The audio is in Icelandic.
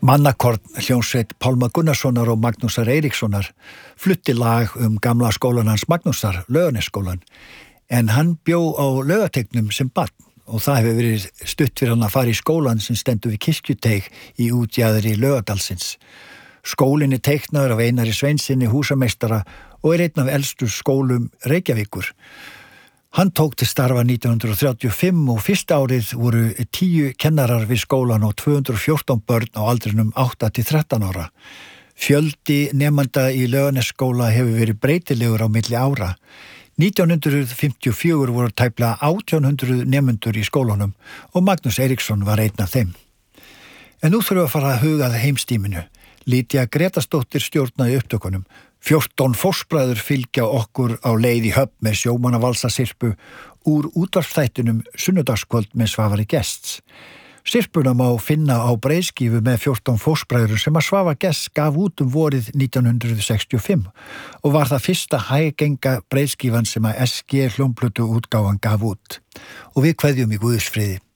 Mannakorn hljómsveit Pálma Gunnarssonar og Magnúsar Eiríkssonar flutti lag gamla skólan hans Magnúsar, Laugarnesskólan, en hann bjó á Laugategnum sem barn og það hefur verið stutt fyrir hann að fara í skólan sem stendur við Kirkjuteig í útjaðri Laugadalsins. Skólinn teiknaður af Einari Sveinsinni húsameistara og einn af elstu skólum Reykjavíkur. Hann tók til starfa 1935 og fyrsta árið voru 10 kennarar við skólan og 214 börn á aldrinum 8 til 13 ára. Fjöldi nemanda í Laugarnesskóla hefur verið breytilegur á milli ára. 1954 voru tæplega 1800 nemendur í skólanum og Magnús Eiríksson var einn af þeim. En nú þurfum við að fara að huga að heimstíminu. Lítja Gretastóttir stjórnaði upptökunum. 14 fóstbræður fylgja okkur á leið í Höfn með sjómannavalsasirpu úr útvarpsþættinum Sunnudagskvöld með Svavari Gests. Sirpuna má finna á breiðskífu með 14 fóstbræðurum sem að Svavar Gests gaf út vorið 1965 og var það fyrsta hægenga breiðskífan sem að SG hljómplötu útgáfan gaf út. Og við kveðjum í Guðs friði.